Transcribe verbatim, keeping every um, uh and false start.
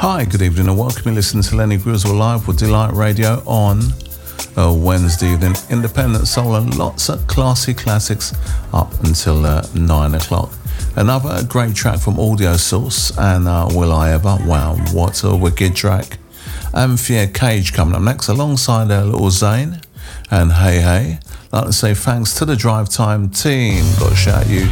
Hi, good evening and welcome. You listen to Lenny Griswold live with Delight Radio on a Wednesday evening. Independent soul and lots of classy classics up until uh, nine o'clock. Another great track from Audio Source and uh, Will I Ever? Wow, what a wicked track. Amphia Cage coming up next alongside uh, Little Zane and Hey Hey. I'd like to say thanks to the Drive Time team. Got to shout you